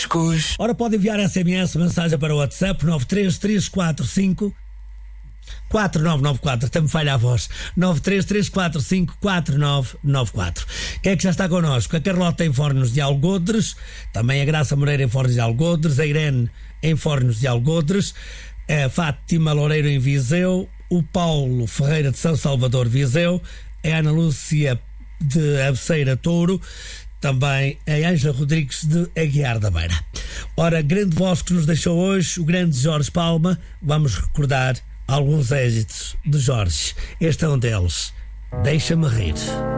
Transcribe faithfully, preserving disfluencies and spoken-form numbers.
discos. Ora, pode enviar S M S, mensagem para o WhatsApp nove três três quatro cinco quatro nove nove quatro. Até me falha a voz. nove três três quatro cinco quatro nove nove quatro. Quem é que já está connosco? A Carlota em Fornos de Algodres, também a Graça Moreira em Fornos de Algodres, a Irene em Fornos de Algodres, a Fátima Loureiro em Viseu, o Paulo Ferreira de São Salvador, Viseu, a Ana Lúcia de Abceira, Touro, também a Ângela Rodrigues de Aguiar da Beira. Ora, grande voz que nos deixou hoje, o grande Jorge Palma. Vamos recordar alguns êxitos de Jorge. Este é um deles. Deixa-me rir.